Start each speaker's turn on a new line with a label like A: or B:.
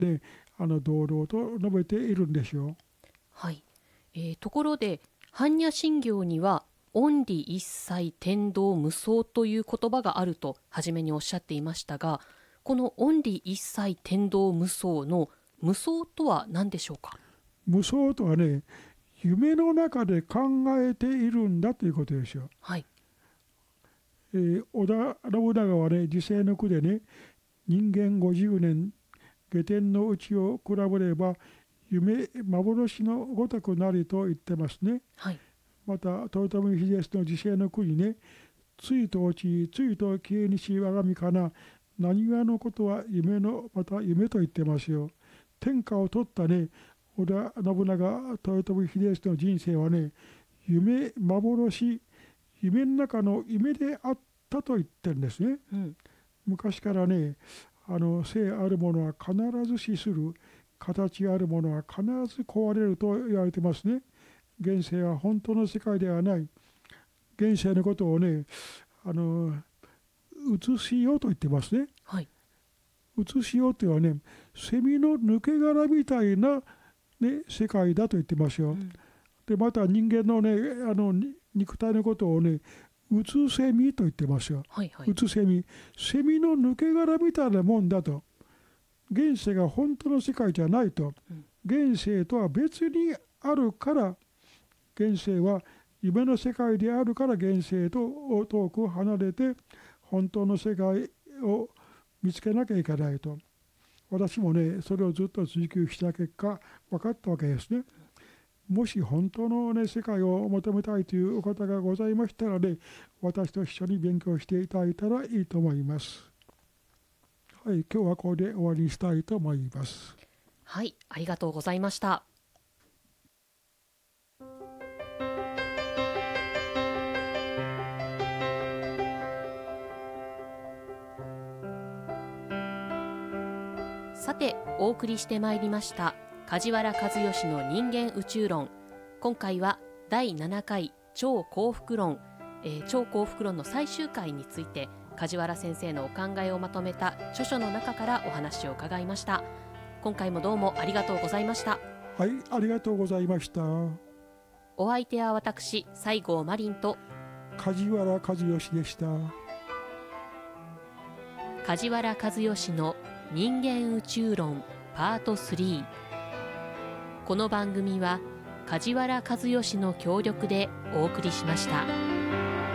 A: で堂々と述べているんでしょう。
B: はい。ところで般若心経には恩理一切天道無双という言葉があると初めにおっしゃっていましたが、この恩理一切天道無双の無双とは何でしょうか？
A: 無双とはね、夢の中で考えているんだということですよ。
B: はい。
A: 織田信長はね、時世の句でね、人間50年、下天のうちを比べれば、夢、幻のごとくなりと言ってますね。
B: はい。
A: また、豊臣秀吉の時世の句にね、ついと落ち、ついと消えにし我が身かな、何がのことは夢の、また夢と言ってますよ。天下を取ったね、織田信長、豊臣秀吉の人生はね、夢、幻、夢の中の夢であったと言ってるんですね。
B: うん。
A: 昔からね、生あるものは必ず死する、形あるものは必ず壊れると言われてますね。現世は本当の世界ではない。現世のことをね、移しようと言ってますね。
B: はい。
A: 移しようというのはね、セミの抜け殻みたいな、ね、世界だと言ってますよ。
B: うん。
A: で、また人間のね、肉体のことをね、うつセミと言ってますよ。
B: はい。はい。
A: うつセミ。セミの抜け殻みたいなもんだと。現世が本当の世界じゃないと。
B: うん。
A: 現世とは別にあるから、現世は夢の世界であるから現世と遠く離れて本当の世界を見つけなきゃいけないと。私もね、それをずっと追求した結果、分かったわけですね。もし本当の、ね、世界を求めたいというお方がございましたらね、私と一緒に勉強していただいたらいいと思います。はい、今日はこれで終わりにしたいと思います。
B: はい。ありがとうございました。さて、お送りしてまいりました梶原和義の人間宇宙論。今回は第7回超幸福論、超幸福論の最終回について梶原先生のお考えをまとめた著書の中からお話を伺いました。今回もどうもありがとうございました。
A: はい、ありがとうございました。
B: お相手は私、西郷真凛と
A: 梶原和義でした。
B: 梶原和義の人間宇宙論パート3。この番組は梶原和義の協力でお送りしました。